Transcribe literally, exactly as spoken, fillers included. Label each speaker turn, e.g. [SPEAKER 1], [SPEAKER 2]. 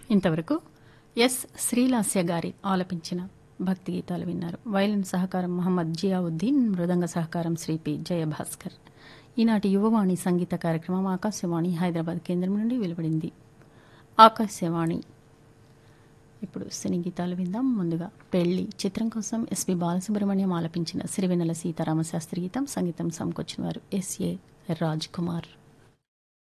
[SPEAKER 1] ఇంతవరకు ఎస్ శ్రీలాస్య గారి ఆలపించిన భక్తి గీతాలు విన్నారు. వయలిన్ సహకారం మహమ్మద్ జియావుద్దీన్, మృదంగ సహకారం శ్రీ పి జయభాస్కర్. ఈనాటి యువవాణి సంగీత కార్యక్రమం ఆకాశవాణి హైదరాబాద్ కేంద్రం నుండి వెలువడింది. ఆకాశవాణి ఇప్పుడు సినీ గీతాలు విందాం. ముందుగా పెళ్లి చిత్రం కోసం ఎస్పి బాలసుబ్రహ్మణ్యం ఆలపించిన సిరివెన్నెల సీతారామశాస్త్రి గీతం. సంగీతం సమకూర్చిన వారు ఎస్ఏ రాజ్ కుమార్.